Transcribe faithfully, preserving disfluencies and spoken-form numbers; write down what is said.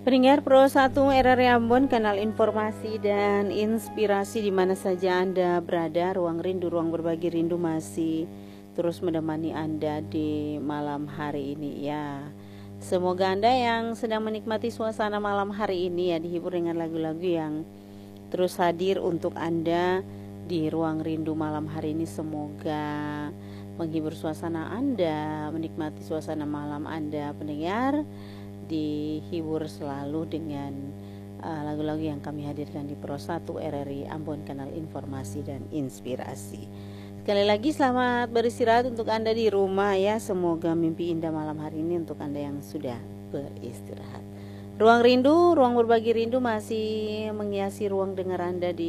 Pendengar Pro satu R R I Ambon, kanal informasi dan inspirasi di mana saja Anda berada. Ruang Rindu, ruang berbagi rindu masih terus menemani Anda di malam hari ini ya. Semoga Anda yang sedang menikmati suasana malam hari ini ya dihibur dengan lagu-lagu yang terus hadir untuk Anda di Ruang Rindu malam hari ini. Semoga menghibur suasana Anda, menikmati suasana malam Anda pendengar, dihibur selalu dengan uh, lagu-lagu yang kami hadirkan di Pro satu R R I Ambon, kanal informasi dan inspirasi. Sekali lagi selamat beristirahat untuk Anda di rumah ya. Semoga mimpi indah malam hari ini untuk Anda yang sudah beristirahat. Ruang Rindu, ruang berbagi rindu masih menghiasi ruang dengar Anda di